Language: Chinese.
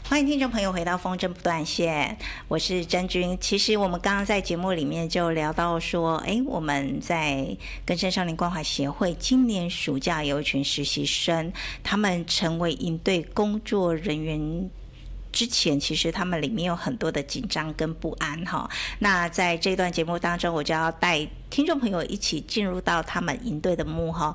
欢迎听众朋友回到风筝不断线，我是真君。其实我们刚刚在节目里面就聊到说，我们在更生少年关怀协会今年暑假有一群实习生，他们成为营队工作人员之前，其实他们里面有很多的紧张跟不安哈。那在这段节目当中，我就要带听众朋友一起进入到他们营队的幕后，